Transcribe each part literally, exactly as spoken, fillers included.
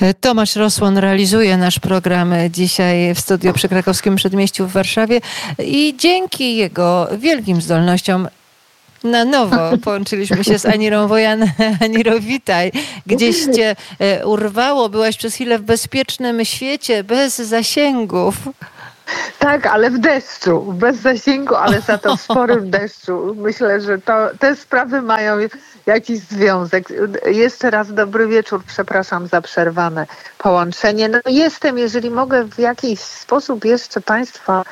Tomasz Rosłon realizuje nasz program dzisiaj w studiu przy Krakowskim Przedmieściu w Warszawie i dzięki jego wielkim zdolnościom na nowo połączyliśmy się z Anirą Wojan. Aniro, witaj. Gdzieś cię urwało, byłaś przez chwilę w bezpiecznym świecie, bez zasięgów. Tak, ale w deszczu, bez zasięgu, ale za to w sporym deszczu. Myślę, że to, te sprawy mają jakiś związek. Jeszcze raz dobry wieczór, przepraszam za przerwane połączenie. No jestem, jeżeli mogę w jakiś sposób jeszcze Państwa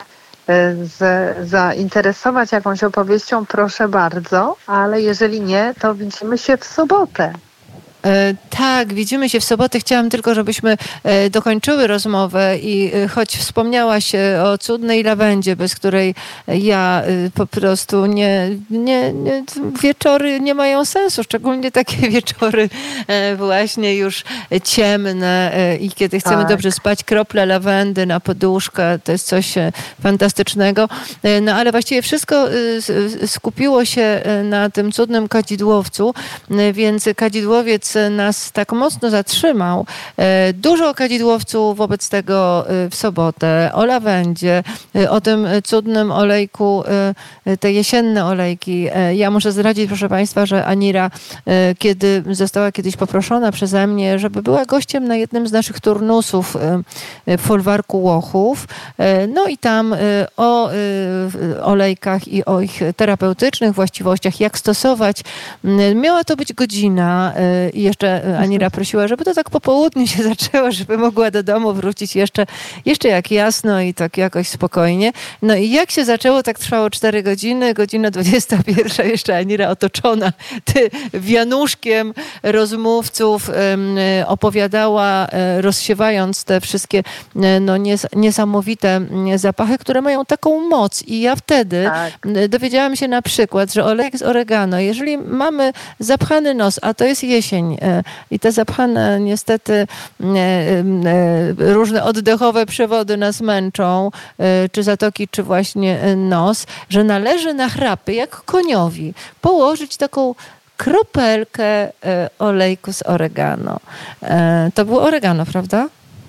z, zainteresować jakąś opowieścią, proszę bardzo, ale jeżeli nie, to widzimy się w sobotę. E, tak, widzimy się w sobotę. Chciałam tylko, żebyśmy e, dokończyły rozmowę i e, choć wspomniałaś e, o cudnej lawendzie, bez której ja e, po prostu nie, nie, nie, wieczory nie mają sensu, szczególnie takie wieczory e, właśnie już ciemne e, i kiedy chcemy tak. dobrze spać, krople lawendy na poduszkę, to jest coś e, fantastycznego. E, no ale właściwie wszystko e, skupiło się na tym cudnym kadzidłowcu, e, więc kadzidłowiec nas tak mocno zatrzymał. Dużo o kadzidłowcu wobec tego w sobotę, o lawendzie, o tym cudnym olejku, te jesienne olejki. Ja muszę zdradzić, proszę Państwa, że Anira, kiedy została kiedyś poproszona przeze mnie, żeby była gościem na jednym z naszych turnusów w folwarku Łochów, no i tam o olejkach i o ich terapeutycznych właściwościach, jak stosować. Miała to być godzina i jeszcze Anira prosiła, żeby to tak po południu się zaczęło, żeby mogła do domu wrócić jeszcze, jeszcze jak jasno i tak jakoś spokojnie. No i jak się zaczęło, tak trwało cztery godziny, godzina dwudziesta pierwsza, jeszcze Anira otoczona ty, wianuszkiem rozmówców opowiadała, rozsiewając te wszystkie no, nies niesamowite zapachy, które mają taką moc. I ja wtedy tak. dowiedziałam się na przykład, że olejek z oregano, jeżeli mamy zapchany nos, a to jest jesień, i te zapchane niestety różne oddechowe przewody nas męczą, czy zatoki, czy właśnie nos, że należy na chrapy, jak koniowi, położyć taką kropelkę olejku z oregano. To było oregano, prawda?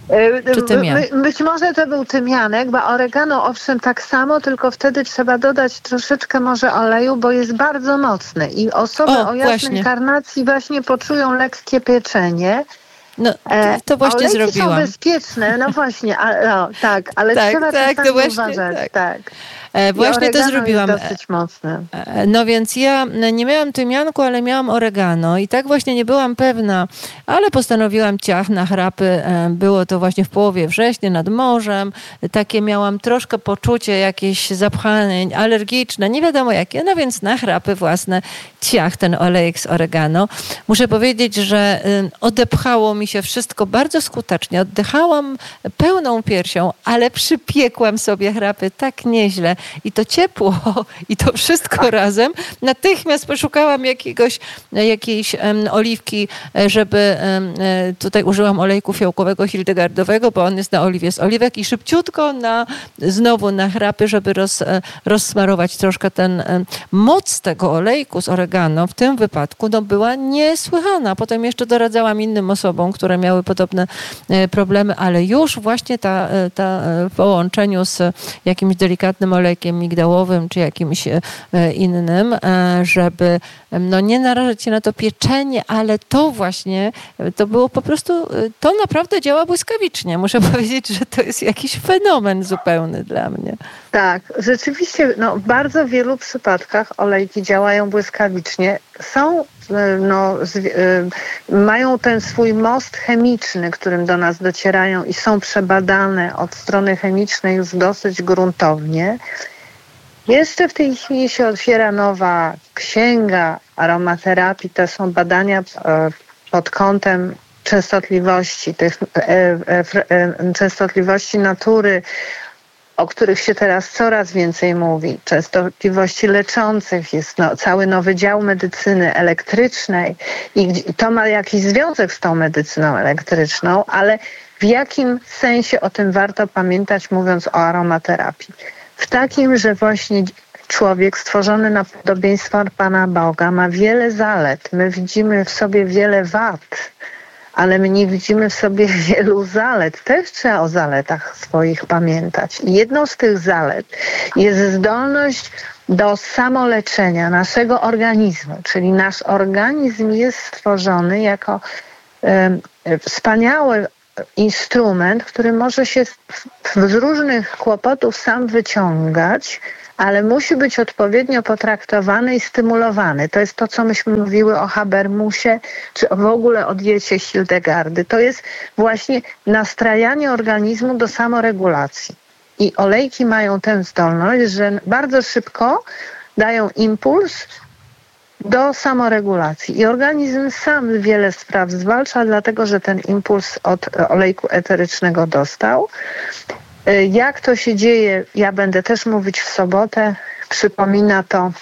Czy tymian? By, być może to był tymianek, bo oregano owszem tak samo, tylko wtedy trzeba dodać troszeczkę może oleju, bo jest bardzo mocny i osoby o, o jasnej właśnie. karnacji właśnie poczują lekkie pieczenie. No, to właśnie Olejki zrobiłam. są bezpieczne, no właśnie, a, no, tak, ale tak, trzeba tak, czasami to właśnie, uważać. Tak. tak. E, właśnie to zrobiłam. Jest dosyć mocne. E, no więc ja nie miałam tymianku, ale miałam oregano i tak właśnie nie byłam pewna, ale postanowiłam ciach na chrapy. E, było to właśnie w połowie września nad morzem. Takie miałam troszkę poczucie jakieś zapchane, alergiczne, nie wiadomo jakie. No więc na chrapy własne ciach ten olejek z oregano. Muszę powiedzieć, że y, odepchało mi się wszystko bardzo skutecznie. Oddychałam pełną piersią, ale przypiekłam sobie chrapy tak nieźle. I to ciepło, i to wszystko razem. Natychmiast poszukałam jakiegoś, jakiejś um, oliwki, żeby um, tutaj użyłam olejku fiołkowego hildegardowego, bo on jest na oliwie z oliwek i szybciutko na, znowu na chrapy, żeby roz, rozsmarować troszkę ten um, moc tego olejku z oregano w tym wypadku no, była niesłychana. Potem jeszcze doradzałam innym osobom, które miały podobne e, problemy, ale już właśnie ta, ta w połączeniu z jakimś delikatnym olejkiem migdałowym czy jakimś innym, żeby no nie narażać się na to pieczenie, ale to właśnie, to było po prostu, to naprawdę działa błyskawicznie. Muszę powiedzieć, że to jest jakiś fenomen zupełny dla mnie. Tak, rzeczywiście no, w bardzo wielu przypadkach olejki działają błyskawicznie. Są, no, z, y, mają ten swój most chemiczny, którym do nas docierają i są przebadane od strony chemicznej już dosyć gruntownie. Jeszcze w tej chwili się otwiera nowa księga aromaterapii. To są badania y, pod kątem częstotliwości, tych, y, y, y, częstotliwości natury, o których się teraz coraz więcej mówi, częstotliwości leczących, jest no, cały nowy dział medycyny elektrycznej i to ma jakiś związek z tą medycyną elektryczną, ale w jakim sensie o tym warto pamiętać, mówiąc o aromaterapii? W takim, że właśnie człowiek stworzony na podobieństwo Pana Boga ma wiele zalet. My widzimy w sobie wiele wad, ale my nie widzimy w sobie wielu zalet. Też trzeba o zaletach swoich pamiętać. I jedną z tych zalet jest zdolność do samoleczenia naszego organizmu, czyli nasz organizm jest stworzony jako e, wspaniały instrument, który może się z różnych kłopotów sam wyciągać, ale musi być odpowiednio potraktowany i stymulowany. To jest to, co myśmy mówiły o Habermusie, czy w ogóle o diecie Hildegardy. To jest właśnie nastrajanie organizmu do samoregulacji. I olejki mają tę zdolność, że bardzo szybko dają impuls do samoregulacji. I organizm sam wiele spraw zwalcza, dlatego że ten impuls od olejku eterycznego dostał. Jak to się dzieje, ja będę też mówić w sobotę. Przypomina to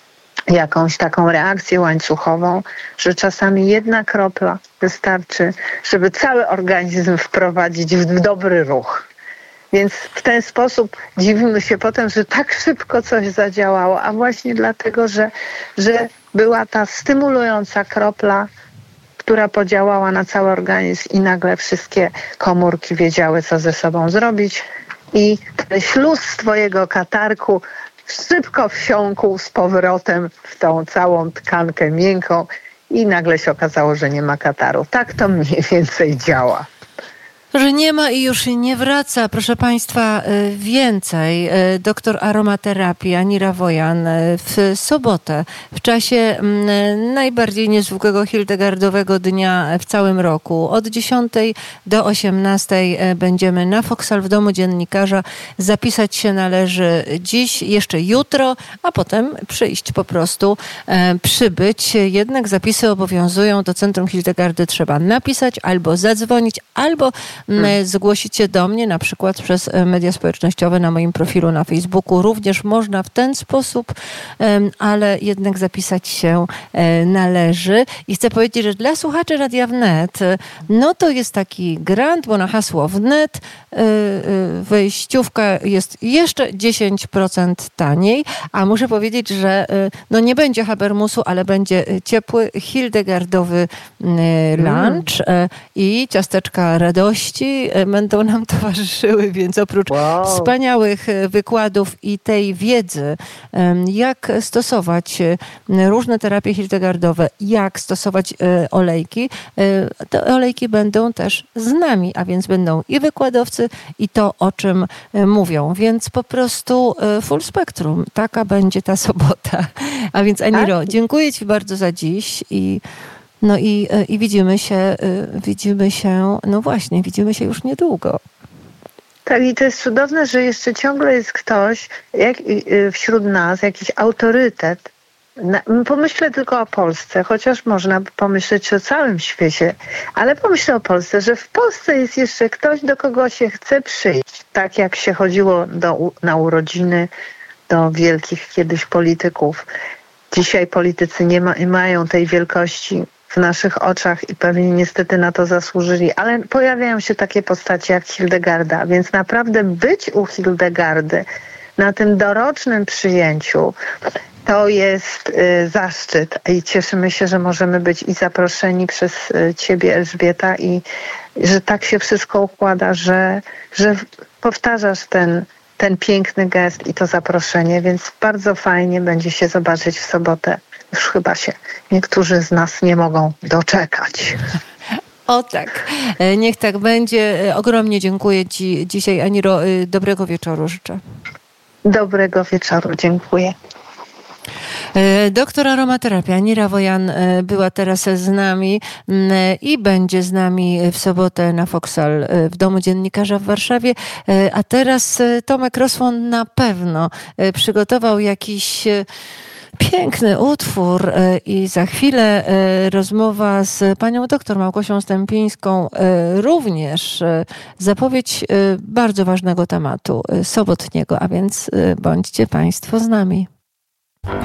jakąś taką reakcję łańcuchową, że czasami jedna kropla wystarczy, żeby cały organizm wprowadzić w dobry ruch. Więc w ten sposób dziwimy się potem, że tak szybko coś zadziałało, a właśnie dlatego, że, że była ta stymulująca kropla, która podziałała na cały organizm i nagle wszystkie komórki wiedziały, co ze sobą zrobić i ten śluz twojego katarku szybko wsiąkł z powrotem w tą całą tkankę miękką i nagle się okazało, że nie ma kataru. Tak to mniej więcej działa. Że nie ma i już nie wraca. Proszę Państwa, więcej. Doktor aromaterapii Anira Wojan w sobotę, w czasie najbardziej niezwykłego hildegardowego dnia w całym roku. Od dziesiątej do osiemnastej będziemy na Foksal w Domu Dziennikarza. Zapisać się należy dziś, jeszcze jutro, a potem przyjść po prostu, przybyć. Jednak zapisy obowiązują. Do Centrum Hildegardy trzeba napisać albo zadzwonić, albo Hmm. zgłosić się do mnie, na przykład przez media społecznościowe na moim profilu na Facebooku. Również można w ten sposób, ale jednak zapisać się należy. I chcę powiedzieć, że dla słuchaczy Radia Wnet, no to jest taki grant, bo na hasło Wnet wejściówka jest jeszcze dziesięć procent taniej, a muszę powiedzieć, że no nie będzie Habermusu, ale będzie ciepły hildegardowy lunch mm. i ciasteczka radości będą nam towarzyszyły, więc oprócz wow. wspaniałych wykładów i tej wiedzy, jak stosować różne terapie hildegardowe, jak stosować olejki, te olejki będą też z nami, a więc będą i wykładowcy, i to, o czym mówią. Więc po prostu full spektrum. Taka będzie ta sobota. A więc Aniro, dziękuję Ci bardzo za dziś i No i, i widzimy się, widzimy się, no właśnie, widzimy się już niedługo. Tak, i to jest cudowne, że jeszcze ciągle jest ktoś jak, wśród nas, jakiś autorytet. Pomyślę tylko o Polsce, chociaż można by pomyśleć o całym świecie, ale pomyślę o Polsce, że w Polsce jest jeszcze ktoś, do kogo się chce przyjść. Tak jak się chodziło do, na urodziny do wielkich kiedyś polityków. Dzisiaj politycy nie, ma, nie mają tej wielkości w naszych oczach i pewnie niestety na to zasłużyli, ale pojawiają się takie postacie jak Hildegarda, więc naprawdę być u Hildegardy na tym dorocznym przyjęciu to jest y, zaszczyt i cieszymy się, że możemy być i zaproszeni przez y, Ciebie, Elżbieta, i że tak się wszystko układa, że, że powtarzasz ten ten piękny gest i to zaproszenie, więc bardzo fajnie będzie się zobaczyć w sobotę. Już chyba się niektórzy z nas nie mogą doczekać. O tak, niech tak będzie. Ogromnie dziękuję Ci dzisiaj, Aniro. Dobrego wieczoru życzę. Dobrego wieczoru, dziękuję. Doktor aromaterapii Anira Wojan była teraz z nami i będzie z nami w sobotę na Foksal w Domu Dziennikarza w Warszawie. A teraz Tomek Rosłon na pewno przygotował jakiś piękny utwór i za chwilę rozmowa z panią doktor Małgosią Stępińską, również zapowiedź bardzo ważnego tematu sobotniego, a więc bądźcie Państwo z nami.